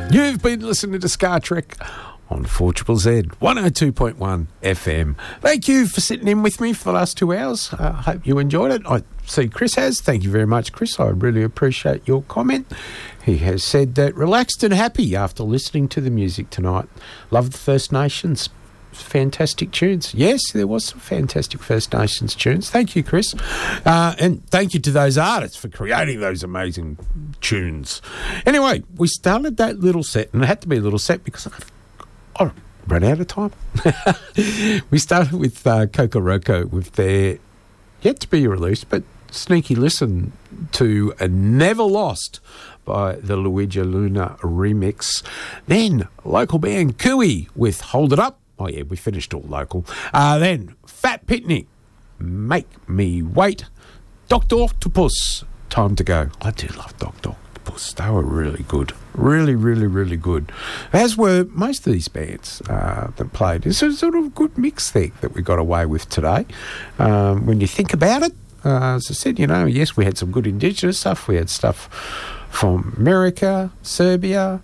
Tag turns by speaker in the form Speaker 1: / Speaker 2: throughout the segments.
Speaker 1: You've been listening to Scar Trek on 4ZZZ 102.1 FM. Thank you for sitting in with me for the last 2 hours. I hope you enjoyed it. I see Chris has. Thank you very much, Chris. I really appreciate your comment. He has said that relaxed and happy after listening to the music tonight. Love the First Nations. Fantastic tunes. Yes, there was some fantastic First Nations tunes. Thank you, Chris. And thank you to those artists for creating those amazing tunes. Anyway, we started that little set, and it had to be a little set because I ran out of time. We started with Kokoroko with their yet-to-be-released but sneaky listen to Never Lost by the Luigi Luna remix. Then local band Cooey with Hold It Up. Oh, yeah, we finished all local. Then Fat Picnic, Make Me Wait. Dr. Octopus, Time to Go. I do love Dr. Octopus. They were really good. Really, really, really good. As were most of these bands that played. It's a sort of good mix there that we got away with today. When you think about it, as I said, you know, yes, we had some good Indigenous stuff. We had stuff from America, Serbia,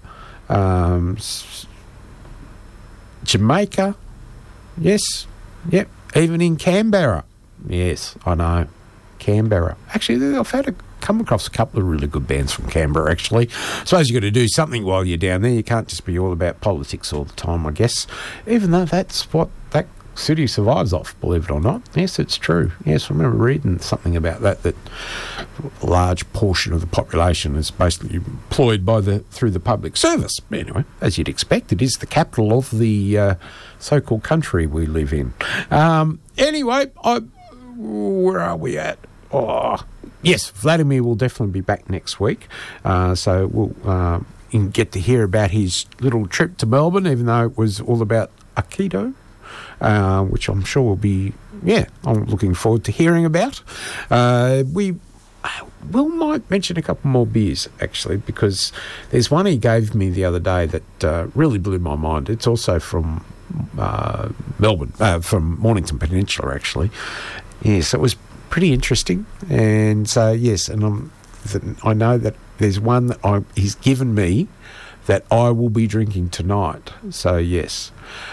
Speaker 1: Jamaica, yes, yep, even in Canberra. Yes, I know, Canberra. Actually, I've come across a couple of really good bands from Canberra, actually. I suppose you've got to do something while you're down there. You can't just be all about politics all the time, I guess, even though that's what that city survives off, believe it or not. Yes, it's true. Yes, I remember reading something about that a large portion of the population is basically employed through the public service. Anyway, as you'd expect, it is the capital of the so-called country we live in. Anyway, where are we at? Oh, yes, Vladimir will definitely be back next week. So we'll get to hear about his little trip to Melbourne, even though it was all about Aikido. Which I'm sure will be, I'm looking forward to hearing about. We might mention a couple more beers, actually, because there's one he gave me the other day that really blew my mind. It's also from Melbourne, from Mornington Peninsula, actually. Yes, it was pretty interesting. And so, yes, and I know that there's one that he's given me that I will be drinking tonight. So, yes.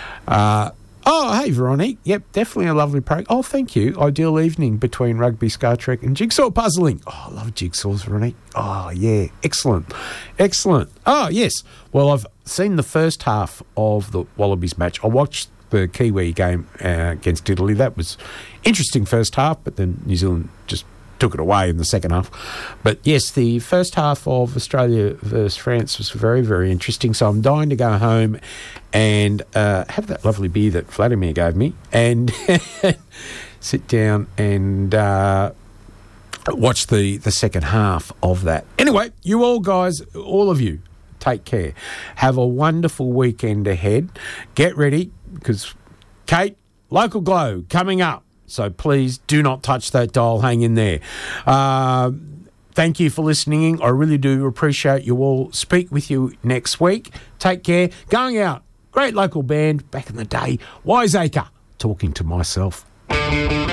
Speaker 1: Oh, hey, Veronique. Yep, definitely a lovely program. Oh, thank you. Ideal evening between rugby, Scar Trek and jigsaw puzzling. Oh, I love jigsaws, Veronique. Oh, yeah. Excellent. Excellent. Oh, yes. Well, I've seen the first half of the Wallabies match. I watched the Kiwi game against Italy. That was interesting first half, but then New Zealand just took it away in the second half. But yes, the first half of Australia versus France was very, very interesting. So I'm dying to go home and have that lovely beer that Vladimir gave me and sit down and watch the second half of that. Anyway, you all guys, all of you, take care. Have a wonderful weekend ahead. Get ready because Kate, Local Glow coming up. So please do not touch that dial. Hang in there. Thank you for listening. I really do appreciate you all. Speak with you next week. Take care. Going out. Great local band back in the day. Wiseacre. Talking to myself.